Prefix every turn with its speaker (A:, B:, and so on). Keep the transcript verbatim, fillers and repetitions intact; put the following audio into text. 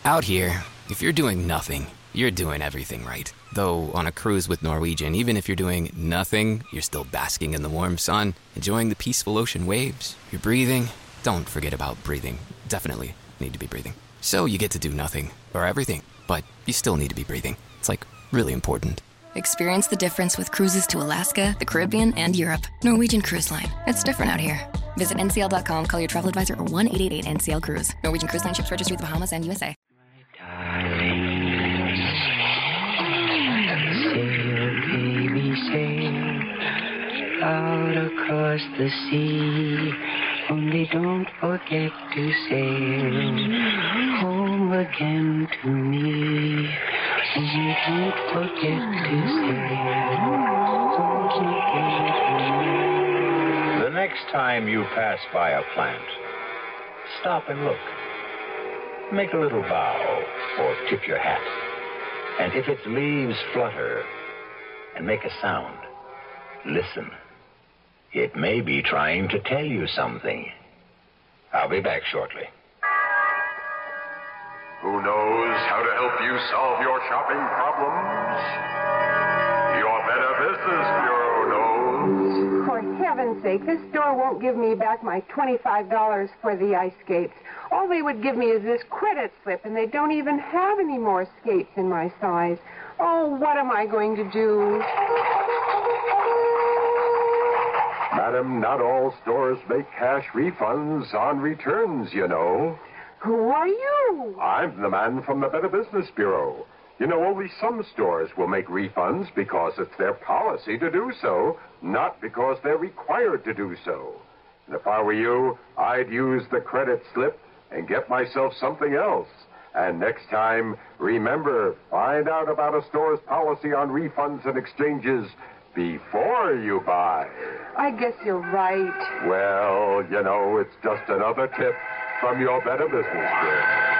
A: Out here, if you're doing nothing, you're doing everything right. Though on a cruise with Norwegian, even if you're doing nothing, you're still basking in the warm sun, enjoying the peaceful ocean waves. You're breathing. Don't forget about breathing. Definitely need to be breathing. So you get to do nothing, or everything, but you still need to be breathing. It's like really important.
B: Experience the difference with cruises to Alaska, the Caribbean, and Europe. Norwegian Cruise Line. It's different out here. Visit N C L dot com, call your travel advisor, or one eight eight eight N C L Cruise. Norwegian Cruise Line ships registry the Bahamas and U S A.
C: Out across the sea, only don't forget to sail home again to me. Only don't forget to sail home again to me.
D: The next time you pass by a plant, stop and look. Make a little bow or tip your hat. And if its leaves flutter and make a sound, listen. It may be trying to tell you something. I'll be back shortly.
E: Who knows how to help you solve your shopping problems? Your Better Business Bureau knows.
F: For heaven's sake, this store won't give me back my twenty-five dollars for the ice skates. All they would give me is this credit slip, and they don't even have any more skates in my size. Oh, what am I going to do?
E: Madam, not all stores make cash refunds on returns, you know.
F: Who are you?
E: I'm the man from the Better Business Bureau. You know, only some stores will make refunds because it's their policy to do so, not because they're required to do so. And if I were you, I'd use the credit slip and get myself something else. And next time, remember, find out about a store's policy on refunds and exchanges before you buy.
F: I guess you're right.
E: Well, you know, it's just another tip from your Better Business Bureau.